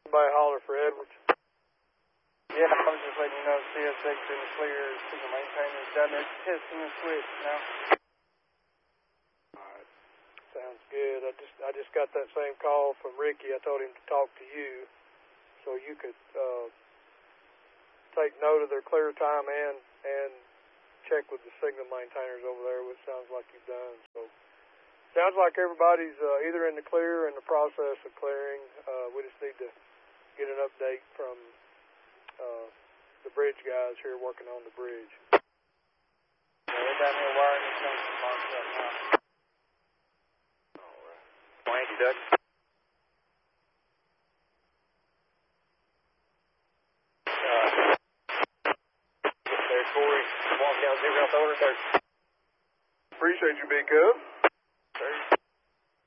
Somebody holler for Edwards. Yeah, I was just letting you know CS6 in the clear. Signal maintainers done their testing and switch now. Alright. Sounds good. I just got that same call from Ricky. I told him to talk to you so you could take note of their clear time and check with the signal maintainers over there, which sounds like you've done. So sounds like everybody's either in the clear or in the process of clearing. We just need to get an update from the bridge guys here working on the bridge. Yeah, they're down here wiring the junction marks up now. All right. Thank you, Doug. There's Corey. Walk down 0 North Order, sir. Appreciate you, Big Cub.